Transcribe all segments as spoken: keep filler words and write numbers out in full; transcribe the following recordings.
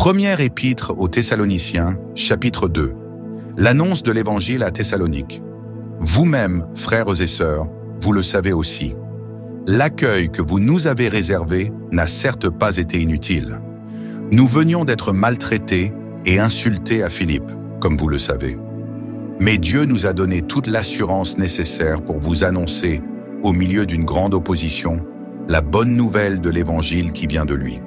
Première épître aux Thessaloniciens, chapitre deux. L'annonce de l'Évangile à Thessalonique. Vous-mêmes, frères et sœurs, vous le savez aussi. L'accueil que vous nous avez réservé n'a certes pas été inutile. Nous venions d'être maltraités et insultés à Philippe, comme vous le savez. Mais Dieu nous a donné toute l'assurance nécessaire pour vous annoncer, au milieu d'une grande opposition, la bonne nouvelle de l'Évangile qui vient de lui.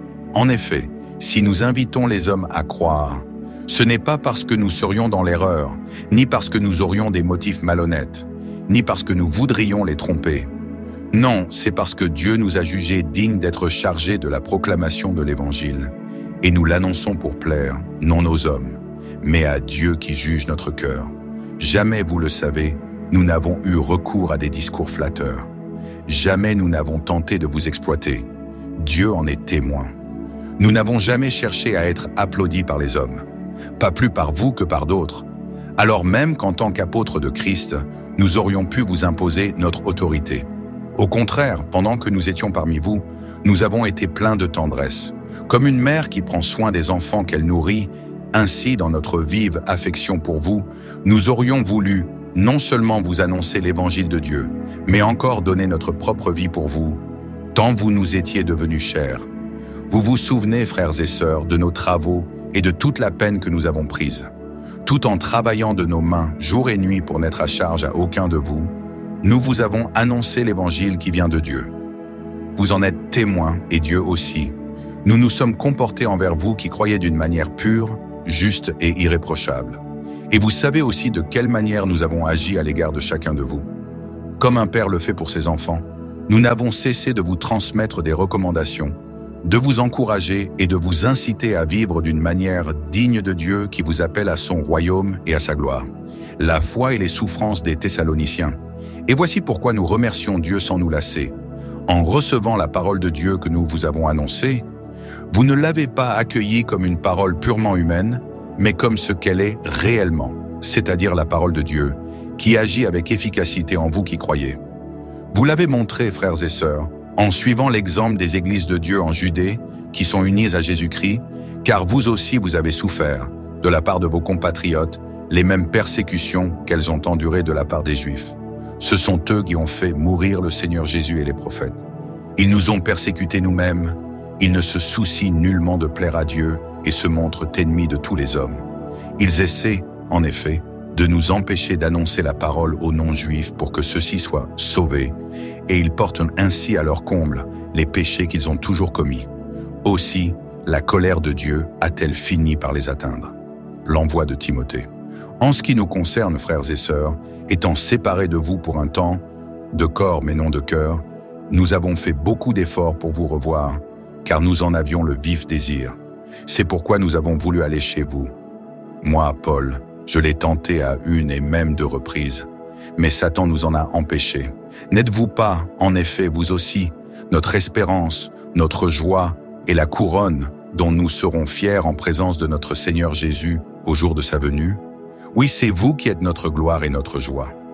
En effet, si nous invitons les hommes à croire, ce n'est pas parce que nous serions dans l'erreur, ni parce que nous aurions des motifs malhonnêtes, ni parce que nous voudrions les tromper. Non, c'est parce que Dieu nous a jugés dignes d'être chargés de la proclamation de l'Évangile, et nous l'annonçons pour plaire, non aux hommes, mais à Dieu qui juge notre cœur. Jamais, vous le savez, nous n'avons eu recours à des discours flatteurs. Jamais nous n'avons tenté de vous exploiter. Dieu en est témoin. Nous n'avons jamais cherché à être applaudis par les hommes, pas plus par vous que par d'autres, alors même qu'en tant qu'apôtres de Christ, nous aurions pu vous imposer notre autorité. Au contraire, pendant que nous étions parmi vous, nous avons été pleins de tendresse. Comme une mère qui prend soin des enfants qu'elle nourrit, ainsi dans notre vive affection pour vous, nous aurions voulu non seulement vous annoncer l'évangile de Dieu, mais encore donner notre propre vie pour vous, tant vous nous étiez devenus chers. Vous vous souvenez, frères et sœurs, de nos travaux et de toute la peine que nous avons prise. Tout en travaillant de nos mains jour et nuit pour n'être à charge à aucun de vous, nous vous avons annoncé l'évangile qui vient de Dieu. Vous en êtes témoins, et Dieu aussi. Nous nous sommes comportés envers vous qui croyez d'une manière pure, juste et irréprochable. Et vous savez aussi de quelle manière nous avons agi à l'égard de chacun de vous. Comme un père le fait pour ses enfants, nous n'avons cessé de vous transmettre des recommandations, de vous encourager et de vous inciter à vivre d'une manière digne de Dieu qui vous appelle à son royaume et à sa gloire. La foi et les souffrances des Thessaloniciens. Et voici pourquoi nous remercions Dieu sans nous lasser. En recevant la parole de Dieu que nous vous avons annoncée, vous ne l'avez pas accueillie comme une parole purement humaine, mais comme ce qu'elle est réellement, c'est-à-dire la parole de Dieu, qui agit avec efficacité en vous qui croyez. Vous l'avez montré, frères et sœurs, en suivant l'exemple des églises de Dieu en Judée, qui sont unies à Jésus-Christ, car vous aussi vous avez souffert, de la part de vos compatriotes, les mêmes persécutions qu'elles ont endurées de la part des Juifs. Ce sont eux qui ont fait mourir le Seigneur Jésus et les prophètes. Ils nous ont persécutés nous-mêmes, ils ne se soucient nullement de plaire à Dieu et se montrent ennemis de tous les hommes. Ils essaient, en effet, de nous empêcher d'annoncer la parole aux non-juifs pour que ceux-ci soient sauvés, et ils portent ainsi à leur comble les péchés qu'ils ont toujours commis. Aussi, la colère de Dieu a-t-elle fini par les atteindre. L'envoi de Timothée. En ce qui nous concerne, frères et sœurs, étant séparés de vous pour un temps, de corps mais non de cœur, nous avons fait beaucoup d'efforts pour vous revoir, car nous en avions le vif désir. C'est pourquoi nous avons voulu aller chez vous. Moi, Paul, je l'ai tenté à une et même deux reprises, mais Satan nous en a empêchés. N'êtes-vous pas, en effet, vous aussi, notre espérance, notre joie et la couronne dont nous serons fiers en présence de notre Seigneur Jésus au jour de sa venue? Oui, c'est vous qui êtes notre gloire et notre joie.